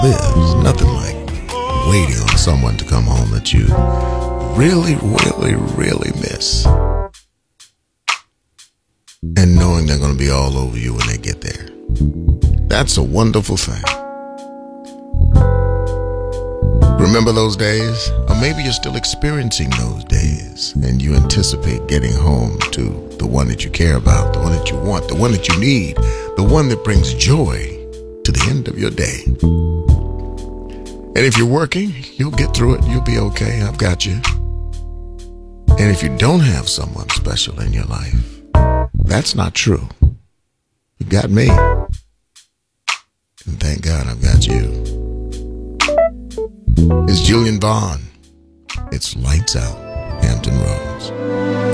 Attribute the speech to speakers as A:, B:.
A: There's nothing like waiting on someone to come home that you really, really, really miss. And knowing they're going to be all over you when they get there. That's a wonderful thing. Remember those days? Or maybe you're still experiencing those days and you anticipate getting home to the one that you care about, the one that you want, the one that you need, the one that brings joy to the end of your day. And if you're working, you'll get through it. You'll be okay. I've got you. And if you don't have someone special in your life, that's not true. You got me. And thank God I've got you. It's Julian Vaughn. It's Lights Out, Hampton Roads.